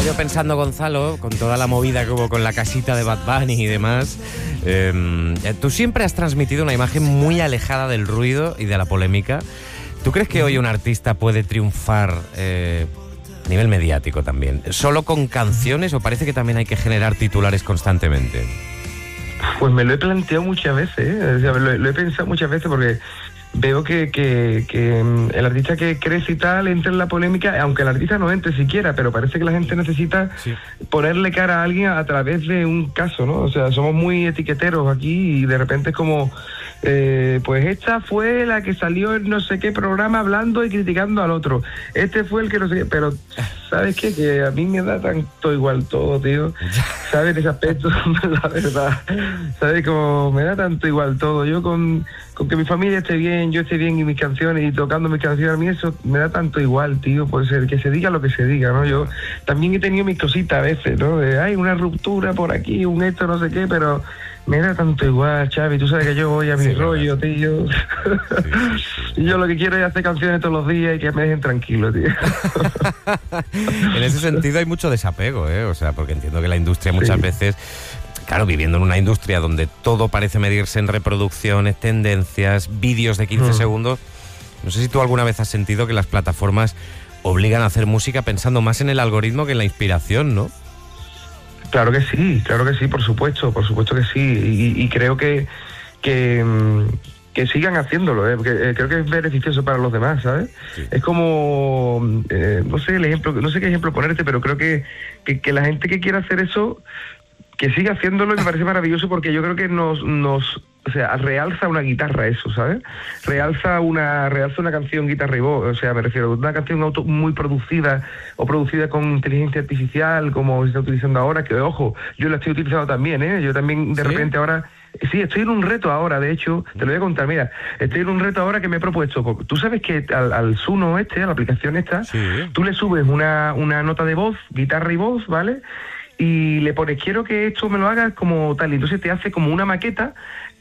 yo pensando, Gonzalo, con toda la movida que hubo con la casita de Bad Bunny y demás, tú siempre has transmitido una imagen muy alejada del ruido y de la polémica. ¿Tú crees que hoy un artista puede triunfar a nivel mediático también, solo con canciones, o parece que también hay que generar titulares constantemente? Pues me lo he planteado muchas veces, O sea, lo he pensado muchas veces porque veo que el artista que crece y tal entra en la polémica, aunque el artista no entre siquiera, pero parece que la gente necesita ponerle cara a alguien a través de un caso, ¿no? O sea, somos muy etiqueteros aquí y de repente es como, pues esta fue la que salió en no sé qué programa hablando y criticando al otro. Este fue el que no sé qué, pero ¿sabes qué? Que a mí me da tanto igual todo, tío. ¿Sabes? Ese aspecto, la verdad. ¿Sabes? Como me da tanto igual todo. Yo con que mi familia esté bien, yo esté bien y mis canciones y tocando mis canciones, a mí eso me da tanto igual, tío, puede ser que se diga lo que se diga, ¿no? Yo también he tenido mis cositas a veces, ¿no? De, hay una ruptura por aquí, un esto, no sé qué, pero me da tanto igual, Xavi, tú sabes que yo voy a mi rollo, tío. Y yo lo que quiero es hacer canciones todos los días y que me dejen tranquilo, tío. En ese sentido hay mucho desapego, o sea, porque entiendo que la industria muchas veces... Claro, viviendo en una industria donde todo parece medirse en reproducciones, tendencias, vídeos de 15 segundos, no sé si tú alguna vez has sentido que las plataformas obligan a hacer música pensando más en el algoritmo que en la inspiración, ¿no? Claro que sí, por supuesto que sí. Y creo que sigan haciéndolo, porque creo que es beneficioso para los demás, ¿sabes? Sí. Es como, no sé el ejemplo, no sé qué ejemplo ponerte, pero creo que la gente que quiera hacer eso, que siga haciéndolo, y me parece maravilloso porque yo creo que nos o sea, realza una guitarra eso, ¿sabes? Realza una canción guitarra y voz, o sea, me refiero a una canción muy producida o producida con inteligencia artificial, como se está utilizando ahora, que ojo, yo la estoy utilizando también, Yo también de repente ahora... Sí, estoy en un reto ahora, de hecho, te lo voy a contar, mira, estoy en un reto ahora que me he propuesto. Tú sabes que al Suno a la aplicación esta, tú le subes una nota de voz, guitarra y voz, ¿vale? Y le pones, quiero que esto me lo hagas como tal, y entonces te hace como una maqueta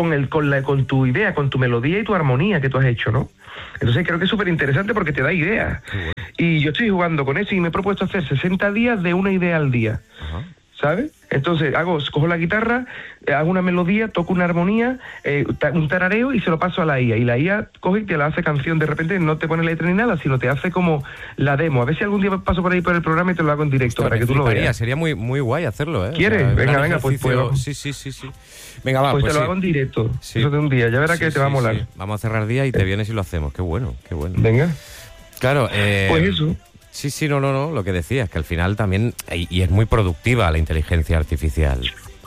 con tu idea, con tu melodía y tu armonía que tú has hecho, ¿no? Entonces creo que es súper interesante porque te da ideas. Y yo estoy jugando con eso y me he propuesto hacer 60 días de una idea al día. ¿Sabes? Entonces cojo la guitarra, hago una melodía, toco una armonía, un tarareo y se lo paso a la IA. Y la IA coge y te la hace canción, de repente no te pone letra ni nada, sino te hace como la demo. A ver si algún día paso por ahí por el programa y te lo hago en directo. Para que tú lo veas. Sería muy, muy guay hacerlo, ¿Quieres? O sea, venga, pues puedo. Sí. Venga, va, pues te lo hago en directo. Sí. Eso de un día, ya verás que te va a molar. Sí. Vamos a cerrar día y te vienes y lo hacemos. Qué bueno. Venga. Claro, pues eso. Sí, no, lo que decías, que al final también, y es muy productiva la inteligencia artificial.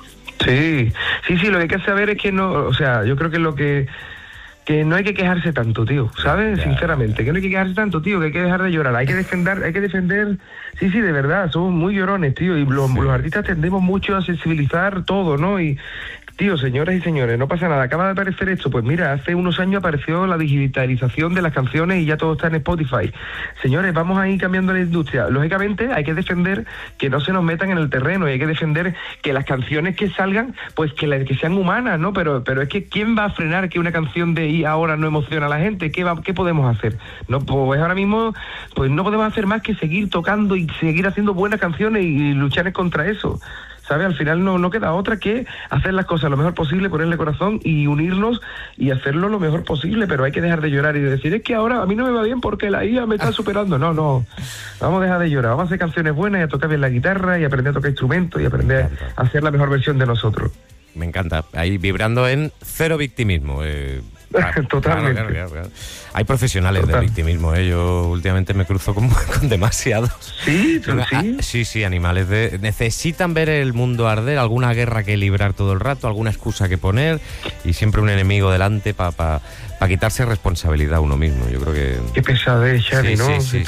Sí, lo que hay que saber es que no, o sea, yo creo que no hay que quejarse tanto, tío, ¿sabes? Sinceramente, que no hay que quejarse tanto, tío, que hay que dejar de llorar, hay que defender, sí, de verdad, somos muy llorones, tío, y los artistas tendemos mucho a sensibilizar todo, ¿no? Y, tío, señoras y señores, no pasa nada, acaba de aparecer esto, pues mira, hace unos años apareció la digitalización de las canciones y ya todo está en Spotify. Señores, vamos a ir cambiando la industria. Lógicamente hay que defender que no se nos metan en el terreno y hay que defender que las canciones que salgan, pues que sean humanas, ¿no? Pero es que ¿quién va a frenar que una canción de I ahora no emociona a la gente? ¿Qué podemos hacer? No, pues ahora mismo pues no podemos hacer más que seguir tocando y seguir haciendo buenas canciones y luchar contra eso. ¿Sabes? Al final no queda otra que hacer las cosas lo mejor posible, ponerle corazón y unirnos y hacerlo lo mejor posible, pero hay que dejar de llorar y de decir, es que ahora a mí no me va bien porque la IA me está superando. No, vamos a dejar de llorar, vamos a hacer canciones buenas y a tocar bien la guitarra y aprender a tocar instrumentos y aprender a hacer la mejor versión de nosotros. Me encanta, ahí vibrando en cero victimismo. Totalmente. Claro. Hay profesionales del victimismo, yo últimamente me cruzo con demasiados. Sí, Sí, animales necesitan ver el mundo arder, alguna guerra que librar todo el rato, alguna excusa que poner y siempre un enemigo delante para quitarse responsabilidad uno mismo. Yo creo que... Qué pesadez, Xavi, ¿no? Sí.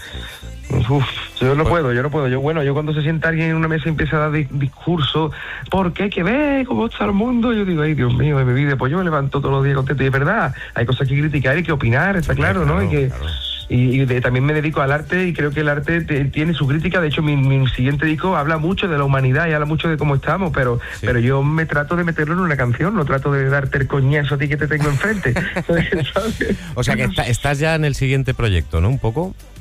Uf, yo no puedo. Yo cuando se sienta alguien en una mesa y empieza a dar discurso, porque hay que ver cómo está el mundo, yo digo, ay, Dios mío, de mi vida, pues yo me levanto todos los días contento. Y es verdad, hay cosas que criticar y que opinar, está claro, ¿no? También me dedico al arte y creo que el arte tiene su crítica. De hecho, mi siguiente disco habla mucho de la humanidad y habla mucho de cómo estamos, pero yo me trato de meterlo en una canción, no trato de darte el coñazo a ti que te tengo enfrente. ¿Sabes? O sea que estás ya en el siguiente proyecto, ¿no? Un poco...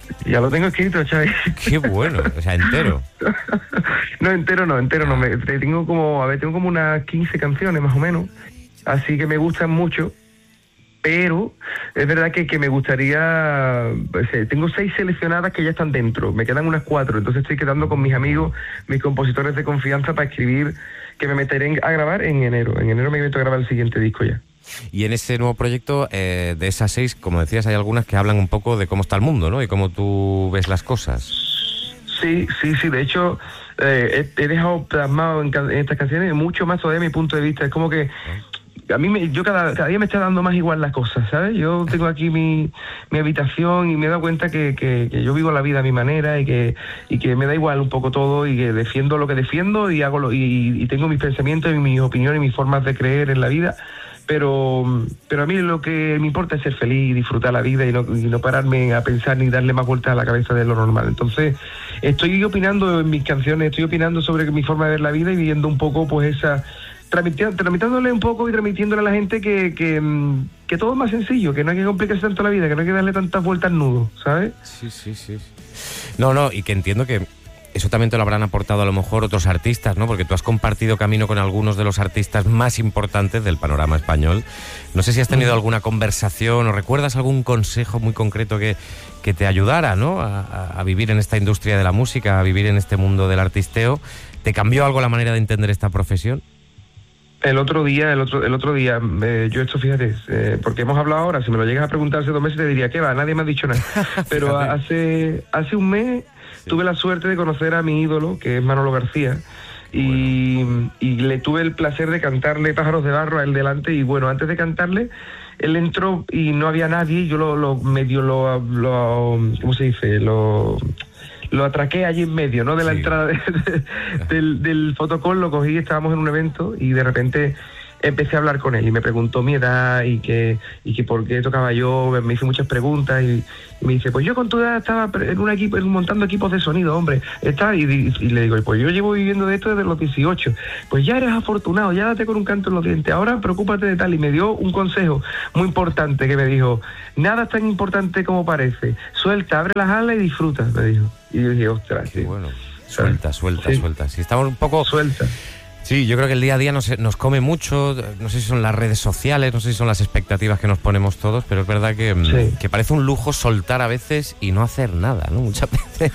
Ya lo tengo escrito, Xavi. Qué bueno, o sea, entero. No, entero no. Tengo como unas 15 canciones más o menos, así que me gustan mucho, pero es verdad que me gustaría, tengo 6 seleccionadas que ya están dentro, me quedan unas 4, entonces estoy quedando con mis amigos, mis compositores de confianza para escribir, que me meteré a grabar en enero me meto a grabar el siguiente disco ya. Y en ese nuevo proyecto, de esas 6, como decías, hay algunas que hablan un poco de cómo está el mundo, ¿no? Y cómo tú ves las cosas. Sí. De hecho, he dejado plasmado en estas canciones mucho más todavía mi punto de vista. Es como que a mí yo cada día me está dando más igual las cosas, ¿sabes? Yo tengo aquí mi habitación y me he dado cuenta que yo vivo la vida a mi manera y que me da igual un poco todo y que defiendo lo que defiendo y y tengo mis pensamientos y mis opiniones y mis formas de creer en la vida. Pero a mí lo que me importa es ser feliz y disfrutar la vida y no pararme a pensar ni darle más vueltas a la cabeza de lo normal. Entonces, estoy opinando en mis canciones, estoy opinando sobre mi forma de ver la vida y viviendo un poco, pues, tramitándole un poco y transmitiéndole a la gente que todo es más sencillo, que no hay que complicarse tanto la vida, que no hay que darle tantas vueltas al nudo, ¿sabes? Sí. No, y que entiendo que eso también te lo habrán aportado a lo mejor otros artistas, ¿no? Porque tú has compartido camino con algunos de los artistas más importantes del panorama español. No sé si has tenido alguna conversación o recuerdas algún consejo muy concreto que te ayudara, ¿no? A vivir en esta industria de la música, a vivir en este mundo del artisteo. ¿Te cambió algo la manera de entender esta profesión? El otro día, yo esto, fíjate, porque hemos hablado ahora, si me lo llegas a preguntar hace 2 meses te diría, ¿qué va? Nadie me ha dicho nada. Pero hace un mes tuve la suerte de conocer a mi ídolo, que es Manolo García, y le tuve el placer de cantarle Pájaros de Barro a él delante, y bueno, antes de cantarle, él entró y no había nadie, y yo ¿cómo se dice? Lo atraqué allí en medio, ¿no? De la entrada del fotocall, lo cogí, estábamos en un evento y de repente empecé a hablar con él y me preguntó mi edad y que por qué tocaba yo, me hizo muchas preguntas y me dice, pues yo con tu edad estaba montando equipos de sonido, hombre, y le digo, pues yo llevo viviendo de esto desde los 18, pues ya eres afortunado, ya date con un canto en los dientes, ahora preocúpate de tal, y me dio un consejo muy importante que me dijo, nada es tan importante como parece, suelta, abre las alas y disfruta, me dijo. Y yo dije, ostras, qué bueno, suelta. Si estamos un poco... Suelta. Sí, yo creo que el día a día nos come mucho, no sé si son las redes sociales, no sé si son las expectativas que nos ponemos todos, pero es verdad que parece un lujo soltar a veces y no hacer nada, ¿no? Muchas veces.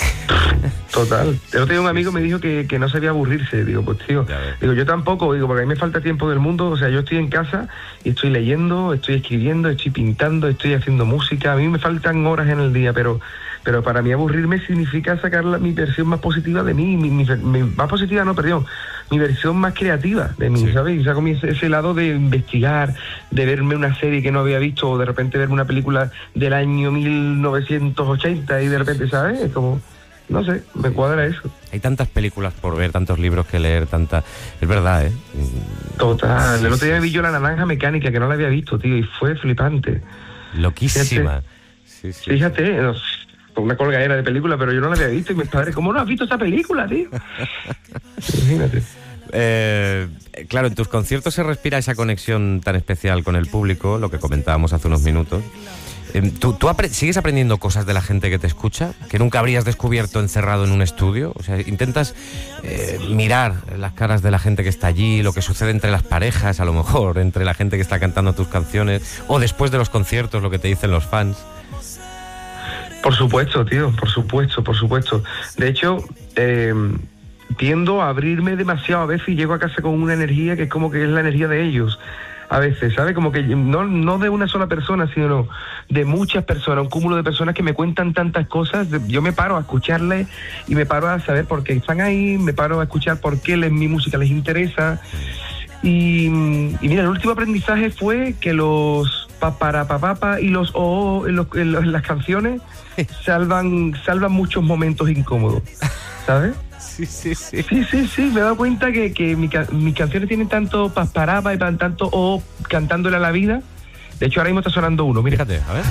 Total. El otro día un amigo me dijo que no sabía aburrirse. Digo, pues tío, yo tampoco, porque a mí me falta tiempo del mundo. O sea, yo estoy en casa y estoy leyendo, estoy escribiendo, estoy pintando, estoy haciendo música. A mí me faltan horas en el día, pero para mí aburrirme significa sacar mi versión más positiva de mí, más positiva no, perdón, mi versión más creativa de mí, sí. ¿Sabes? Y saco ese lado de investigar, de verme una serie que no había visto, o de repente verme una película del año 1980 y de repente, ¿sabes? Es como, no sé, me cuadra eso. Hay tantas películas por ver, tantos libros que leer, es verdad, ¿eh? Total, el otro día vi yo La Naranja Mecánica, que no la había visto, tío, y fue flipante. Loquísima. Fíjate, una colgadera de película, pero yo no la había visto y mis padres, ¿cómo no has visto esta película, tío? Imagínate. Claro, en tus conciertos se respira esa conexión tan especial con el público, lo que comentábamos hace unos minutos. ¿Tú sigues aprendiendo cosas de la gente que te escucha, que nunca habrías descubierto encerrado en un estudio? O sea, intentas mirar las caras de la gente que está allí, lo que sucede entre las parejas, a lo mejor, entre la gente que está cantando tus canciones, o después de los conciertos, lo que te dicen los fans. Por supuesto, tío, por supuesto. De hecho, tiendo a abrirme demasiado a veces y llego a casa con una energía que es como que es la energía de ellos. A veces, ¿sabes? Como que no de una sola persona, sino de muchas personas, un cúmulo de personas que me cuentan tantas cosas. Yo me paro a escucharles y me paro a saber por qué están ahí, me paro a escuchar por qué mi música les interesa. Y mira, el último aprendizaje fue que los paparapapapa y los en las canciones salvan muchos momentos incómodos, ¿sabes? Sí, me he dado cuenta que mis canciones tienen tanto pasparapa y tanto cantándole a la vida. De hecho, ahora mismo está sonando uno, mira. Fíjate, a ver.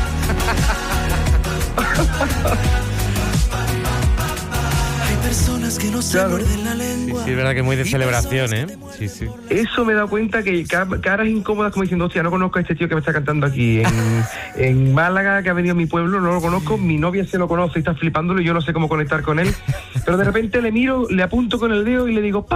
Hay personas Claro. Sí, es verdad que es muy de celebración, ¿eh? Sí, sí. Eso me he dado cuenta que caras incómodas como diciendo, hostia, no conozco a este tío que me está cantando aquí en Málaga, que ha venido a mi pueblo, no lo conozco, mi novia se lo conoce y está flipándolo y yo no sé cómo conectar con él, pero de repente le miro, le apunto con el dedo y le digo,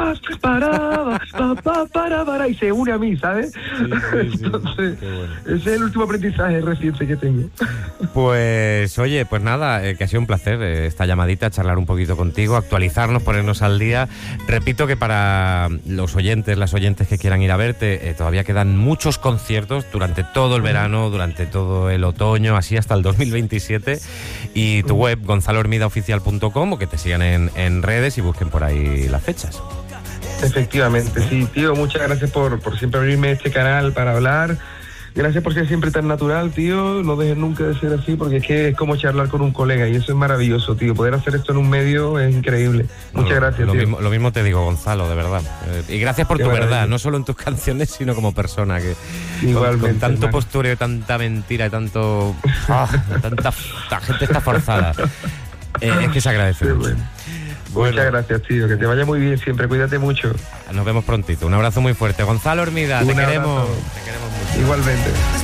para, y se une a mí, ¿sabes? Sí, Entonces, bueno. ese es el último aprendizaje reciente que tengo. Pues oye, pues nada, que ha sido un placer esta llamadita, charlar un poquito contigo, actualizarnos, ponernos al día. Repito que para los oyentes, las oyentes que quieran ir a verte, todavía quedan muchos conciertos durante todo el verano, durante todo el otoño, así hasta el 2027. Y tu web, gonzalohermidaoficial.com, o que te sigan en redes y busquen por ahí las fechas. Efectivamente, sí, tío, muchas gracias por siempre abrirme este canal para hablar. Gracias por ser siempre tan natural, tío. No dejes nunca de ser así, porque es que es como charlar con un colega y eso es maravilloso, tío. Poder hacer esto en un medio es increíble. Muchas gracias, tío. Lo mismo te digo, Gonzalo, de verdad. Y gracias por Qué tu maravilla. verdad, no solo en tus canciones, sino como persona. Que Igualmente, con tanto hermano. postureo, tanta mentira y tanto... la gente está forzada. Es que se agradece Sí, mucho. bueno. Bueno, Muchas gracias, tío. Que te vaya muy bien siempre. Cuídate mucho. nos vemos prontito. Un abrazo muy fuerte. Gonzalo Hermida, Un te abrazo. queremos. Te queremos mucho. Igualmente.